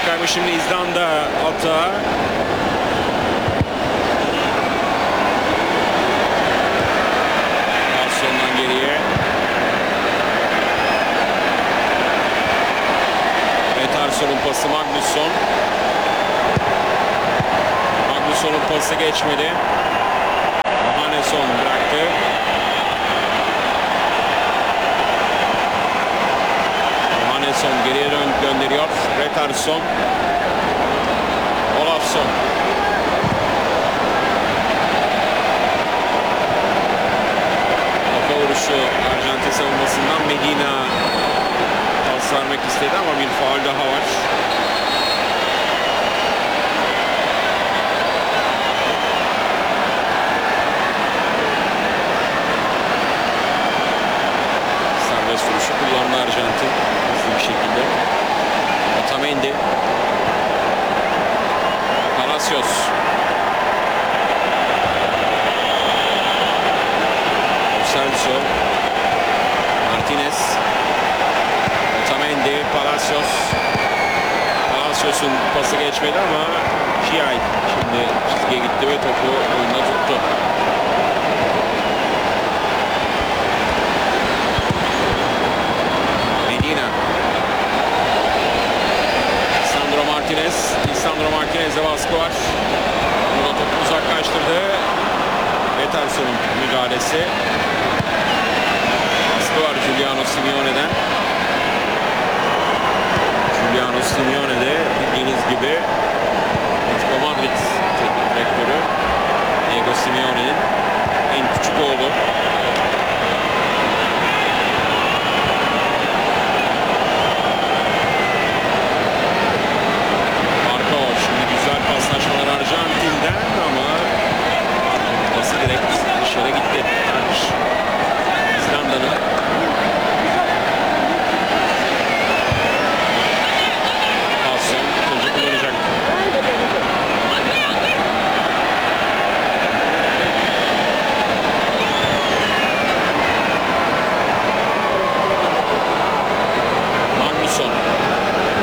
kaybı şimdi İzlanda atağı. Larson'dan geriye. Retarson'un pası Magnusson. Magnusson'un pası geçmedi. Johannesson bıraktı. Johannesson geriye gönderiyor. Retarsson. Olafsson. Kafa vuruşu Arjantin savunmasından Medina pas vermek istedi ama bir faul daha var. Serbest vuruşu kullandı Arjantin hızlı bir şekilde. Otamendi. Palacios. Celso. Martinez. Otamendi. Palacios. Palacios'un pası geçmedi ama Şiay şimdi çizgiye gitti ve topu oyunda tuttu. Medina. Lisandro Martinez'e baskı var. Burada topu uzaklaştırdı. Retarson'un müdahalesi. Baskı var Giuliano Simeone'den. Giuliano Simeone de bildiğiniz gibi